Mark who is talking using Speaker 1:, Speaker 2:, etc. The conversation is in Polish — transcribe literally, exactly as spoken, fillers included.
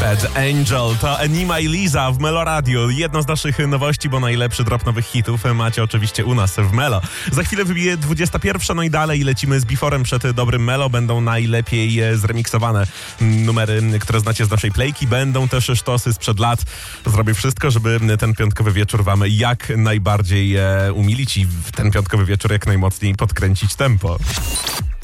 Speaker 1: Bad Angel to Enima i Liza w Melo Radio. Jedno z naszych nowości, bo najlepszy drop nowych hitów macie oczywiście u nas w Melo. Za chwilę wybije dwudziesta pierwsza, no i dalej lecimy z Beforem przed dobrym Melo. Będą najlepiej zremiksowane numery, które znacie z naszej playki. Będą też sztosy sprzed lat. Zrobię wszystko, żeby ten piątkowy wieczór wam jak najbardziej umilić i w ten piątkowy wieczór jak najmocniej podkręcić tempo.